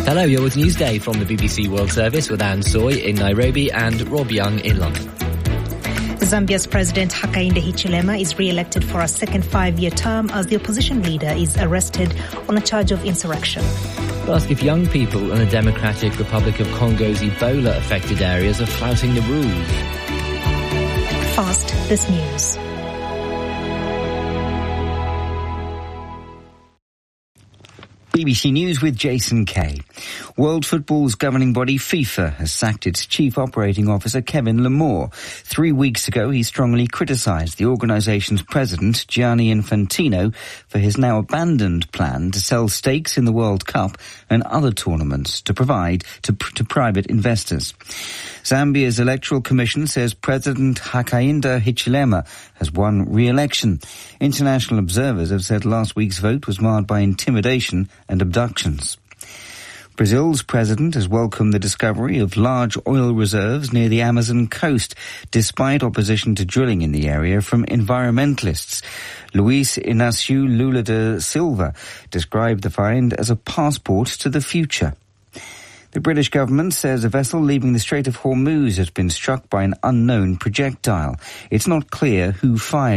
Hello, you're with Newsday from the BBC World Service with Anne Soy in Nairobi and Rob Young in London. Zambia's President Hakainde Hichilema is re-elected for a second 5-year term as the opposition leader is arrested on a charge of insurrection. We'll ask if young people in the Democratic Republic of Congo's Ebola-affected areas are flouting the rules. First, this news. BBC News with Jason Kay. World Football's governing body FIFA has sacked its chief operating officer Kevin Lamore. 3 weeks ago, he strongly criticised the organisation's president Gianni Infantino for his now abandoned plan to sell stakes in the World Cup and other tournaments to private investors. Zambia's Electoral Commission says President Hakainde Hichilema has won re-election. International observers have said last week's vote was marred by intimidation and abductions. Brazil's president has welcomed the discovery of large oil reserves near the Amazon coast, despite opposition to drilling in the area from environmentalists. Luiz Inácio Lula da Silva described the find as a passport to the future. The British government says a vessel leaving the Strait of Hormuz has been struck by an unknown projectile. It's not clear who fired